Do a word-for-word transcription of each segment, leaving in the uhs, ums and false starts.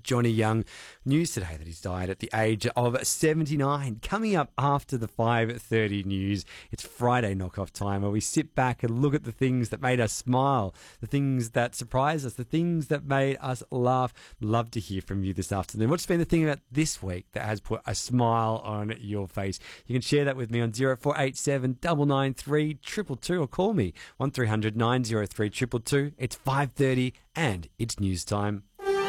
Johnny Young. News today that he's died at the age of seventy-nine. Coming up after the five thirty news, it's Friday knockoff time where we sit back and look at the things that made us smile, the things that surprised us, the things that made us laugh. Love to hear from you this afternoon. What's been the thing about this week that has put a smile on your face? You can share that with me on zero four eight seven nine nine three two two two or call me one three hundred nine oh three two two two. It's five thirty and it's news time.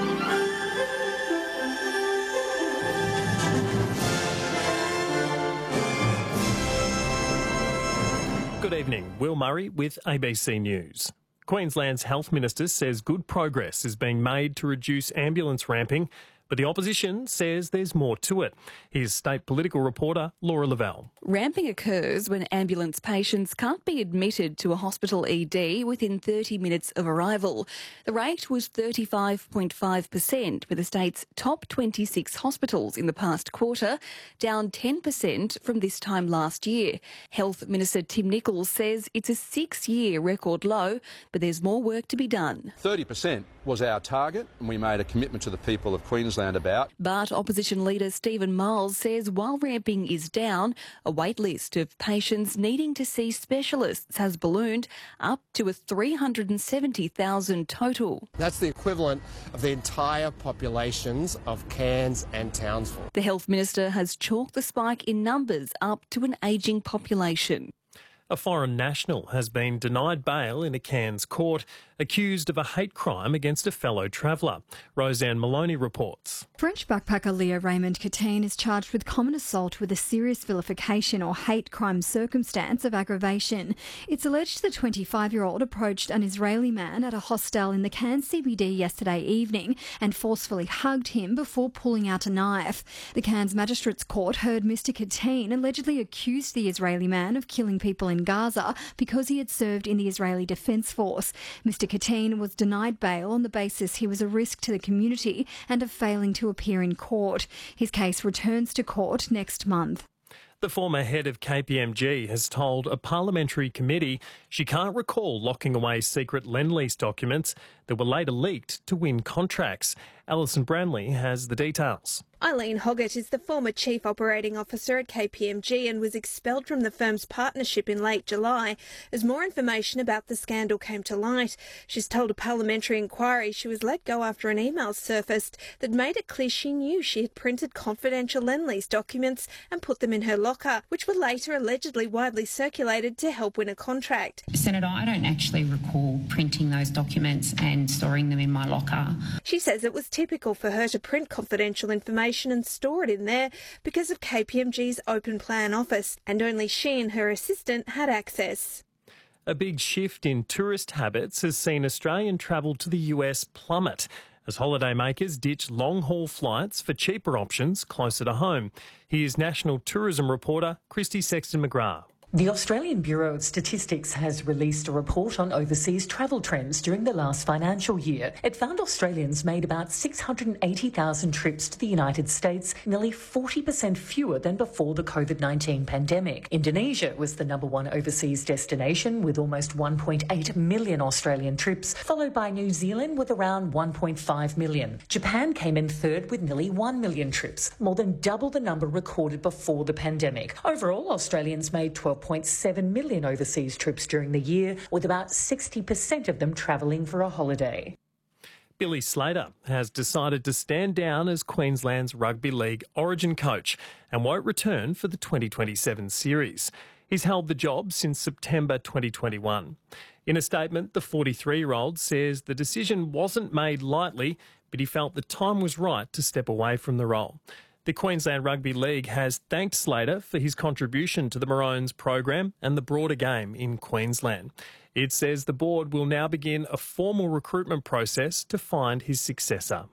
Good evening, Will Murray with A B C News. Queensland's Health Minister says good progress is being made to reduce ambulance ramping, but the opposition says there's more to it. Here's state political reporter Laura Lavelle. Ramping occurs when ambulance patients can't be admitted to a hospital E D within thirty minutes of arrival. The rate was thirty-five point five percent for the state's top twenty-six hospitals in the past quarter, down ten percent from this time last year. Health Minister Tim Nicholls says it's a six-year record low, but there's more work to be done. thirty percent was our target, and we made a commitment to the people of Queensland about. But opposition leader Stephen Miles says while ramping is down, a wait list of patients needing to see specialists has ballooned up to a three hundred seventy thousand total. That's the equivalent of the entire populations of Cairns and Townsville. The Health Minister has chalked the spike in numbers up to an ageing population. A foreign national has been denied bail in a Cairns court, accused of a hate crime against a fellow traveller. Roseanne Maloney reports. French backpacker Leo Raymond Catine is charged with common assault with a serious vilification or hate crime circumstance of aggravation. It's alleged the twenty-five-year-old approached an Israeli man at a hostel in the Cairns C B D yesterday evening and forcefully hugged him before pulling out a knife. The Cairns Magistrates Court heard Mister Catine allegedly accused the Israeli man of killing people in Gaza because he had served in the Israeli Defence Force. Mister Catine was denied bail on the basis he was a risk to the community and of failing to appear in court. His case returns to court next month. The former head of K P M G has told a parliamentary committee she can't recall locking away secret Lend-Lease documents that were later leaked to win contracts. Alison Branley has the details. Eileen Hoggett is the former Chief Operating Officer at K P M G and was expelled from the firm's partnership in late July as more information about the scandal came to light. She's told a parliamentary inquiry she was let go after an email surfaced that made it clear she knew she had printed confidential Lend-Lease documents and put them in her locker, which were later allegedly widely circulated to help win a contract. Senator, I don't actually recall printing those documents and storing them in my locker. She says it was typical for her to print confidential information and store it in there because of K P M G's open plan office, and only she and her assistant had access. A big shift in tourist habits has seen Australian travel to the U S plummet as holidaymakers ditch long-haul flights for cheaper options closer to home. Here's National Tourism reporter Christy Sexton-McGrath. The Australian Bureau of Statistics has released a report on overseas travel trends during the last financial year. It found Australians made about six hundred eighty thousand trips to the United States, nearly forty percent fewer than before the COVID nineteen pandemic. Indonesia was the number one overseas destination with almost one point eight million Australian trips, followed by New Zealand with around one point five million. Japan came in third with nearly one million trips, more than double the number recorded before the pandemic. Overall, Australians made twelve point seven million overseas trips during the year, with about sixty percent of them travelling for a holiday. Billy Slater has decided to stand down as Queensland's Rugby League Origin coach and won't return for the twenty twenty-seven series. He's held the job since September twenty twenty-one. In a statement, the forty-three-year-old says the decision wasn't made lightly, but he felt the time was right to step away from the role. The Queensland Rugby League has thanked Slater for his contribution to the Maroons program and the broader game in Queensland. It says the board will now begin a formal recruitment process to find his successor.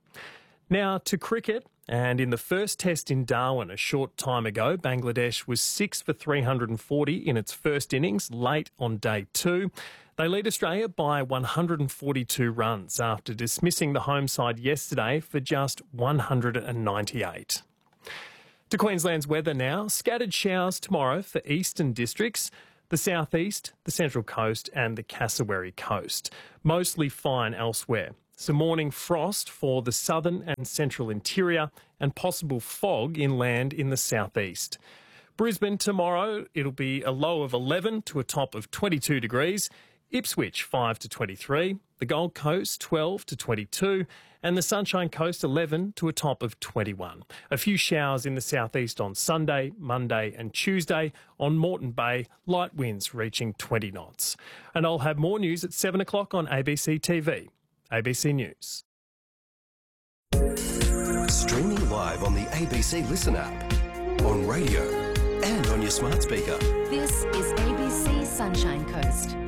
Now to cricket, and in the first test in Darwin a short time ago, Bangladesh was six for three hundred forty in its first innings late on day two. They lead Australia by one hundred forty-two runs after dismissing the home side yesterday for just one hundred ninety-eight. To Queensland's weather now. Scattered showers tomorrow for eastern districts, the southeast, the Central Coast and the Cassowary Coast. Mostly fine elsewhere. Some morning frost for the southern and central interior and possible fog inland in the southeast. Brisbane tomorrow, it'll be a low of eleven to a top of twenty-two degrees. Ipswich five to twenty-three, the Gold Coast twelve to twenty-two, and the Sunshine Coast eleven to a top of twenty-one. A few showers in the southeast on Sunday, Monday and Tuesday. On Moreton Bay, light winds reaching twenty knots. And I'll have more news at seven o'clock on A B C T V. A B C News. Streaming live on the A B C Listen app, on radio and on your smart speaker. This is A B C Sunshine Coast.